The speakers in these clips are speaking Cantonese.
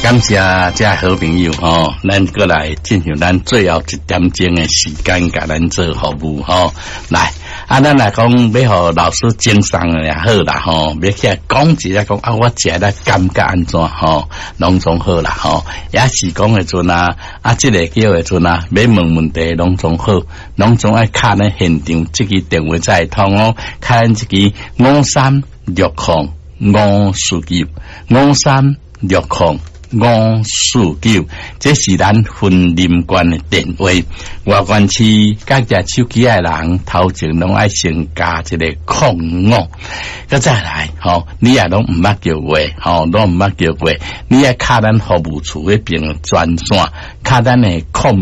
感谢这好朋友吼，咱过来进行咱最后一点钟的时间，甲咱做服务吼。来，咱来讲要互老师精神也好啦吼，要起来讲一下讲我食了感觉安怎吼，拢总好啦吼。也是讲的阵这个叫的阵要问问题拢总好，拢总爱卡在现场，这个电话才会通哦。看这个5369535369，这是咱分林县的电话。外县市各家手机的人头前拢爱先加一个05，再来你也拢唔捌叫过拢唔捌叫过，你也卡咱服务处那边的专线，卡咱的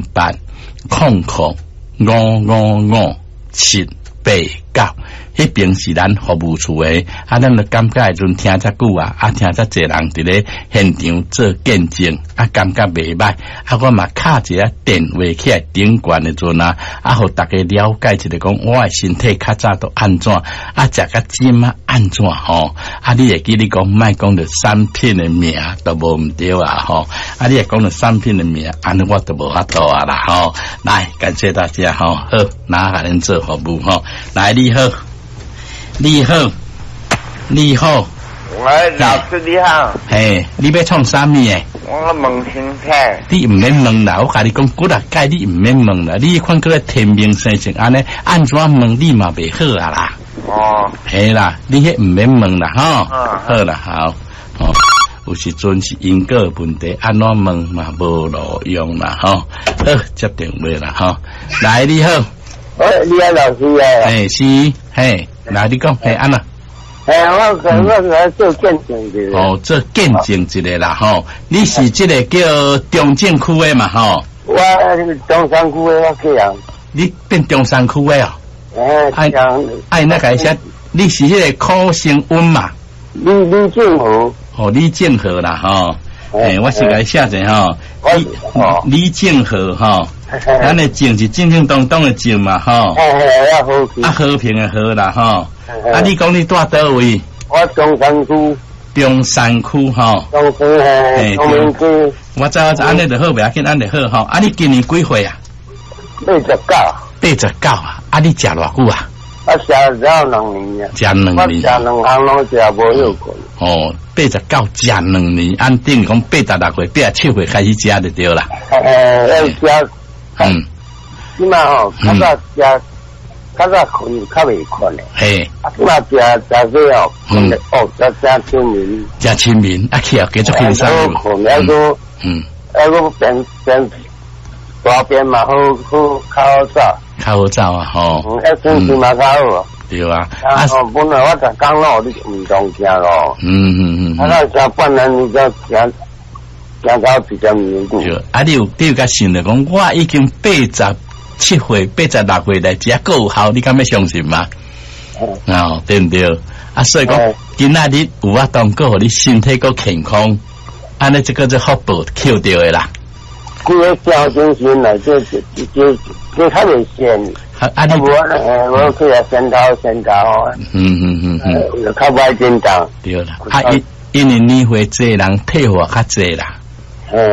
0800555789。迄边是咱服务处的，咱就感觉迄阵听遮久听遮济人伫咧现场做见证，感觉袂歹，我嘛卡一个电话起来顶悬的阵互大家了解一下，讲我的身体较早都安怎，食甲今安怎你会记你讲，莫讲着产品的名都无毋对你会讲着产品的名，安尼我都无法度啦来，感谢大家好，拿下恁做服务来，你好， 我老师你好， 嘿，你要创啥物诶？ 我问身体， 你毋免问啦，我甲你讲几啊届，你毋免问啦，你看个天命生性安尼，按怎问你嘛袂好啦。嘿啦，你迄毋免问啦好啦好有时阵是因果问题，安怎问嘛无路用啦好，接电话啦来你好， 你好老师是来你讲安那。 我来做见证一个。 做见证一个啦你是这个叫中正区的嘛我中山区的我客人。 你变中山区的那个写，你是迄个柯成温嘛？ 李正和。 李正和啦我是来写者李正和咱的正是正正当当的正嘛和平的和啦你讲你住倒位？ 我中山区。 中山区中明区。 我知安尼就好，袂要紧，安尼好你今年几岁啊？89你食偌久啊？ 我食了2年食2年。 我食2项拢食无有过。 89食2年，按等于讲86岁、87岁开始食就对啦。 要食。即嘛较早困较袂困诶。即嘛食这真亲民。 真亲民，起来继续轻松。 还个变大便嘛好较好走身体嘛较好。 对啊。 本来我才讲咯，你运动行咯。行半年你就行到1.5年久。 你有甲信了讲，我已经87岁、86岁来食够好，你敢要相信吗？对唔对？所以讲，今仔日有法当够，你身体够健康，安尼这个是福报扣掉的啦。 规个调精神来，这较袂先。我去先头。较歹紧张。 对啦。因为年岁济人退化较济啦。